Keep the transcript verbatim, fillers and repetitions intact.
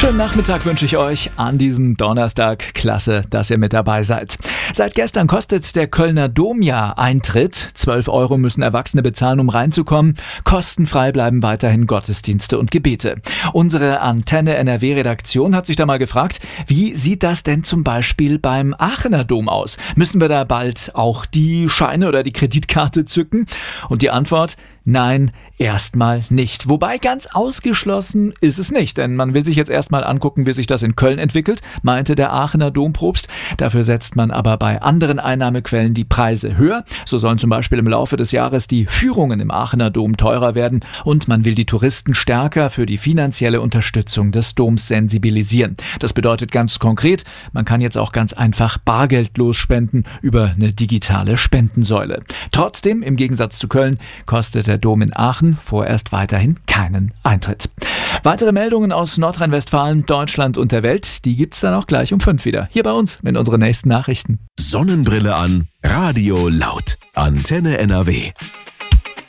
Schönen Nachmittag wünsche ich euch an diesem Donnerstag. Klasse, dass ihr mit dabei seid. Seit gestern kostet der Kölner Dom ja Eintritt. zwölf Euro müssen Erwachsene bezahlen, um reinzukommen. Kostenfrei bleiben weiterhin Gottesdienste und Gebete. Unsere Antenne N R W-Redaktion hat sich da mal gefragt, wie sieht das denn zum Beispiel beim Aachener Dom aus? Müssen wir da bald auch die Scheine oder die Kreditkarte zücken? Und die Antwort: Nein, erstmal nicht. Wobei ganz ausgeschlossen ist es nicht, denn man will sich jetzt erstmal angucken, wie sich das in Köln entwickelt, meinte der Aachener Dompropst. Dafür setzt man aber bei anderen Einnahmequellen die Preise höher. So sollen zum Beispiel im Laufe des Jahres die Führungen im Aachener Dom teurer werden und man will die Touristen stärker für die finanzielle Unterstützung des Doms sensibilisieren. Das bedeutet ganz konkret, man kann jetzt auch ganz einfach bargeldlos spenden über eine digitale Spendensäule. Trotzdem, im Gegensatz zu Köln, kostet der Dom in Aachen vorerst weiterhin keinen Eintritt. Weitere Meldungen aus Nordrhein-Westfalen, Deutschland und der Welt, die gibt's dann auch gleich um fünf wieder. Hier bei uns mit unseren nächsten Nachrichten. Sonnenbrille an, Radio laut. Antenne N R W.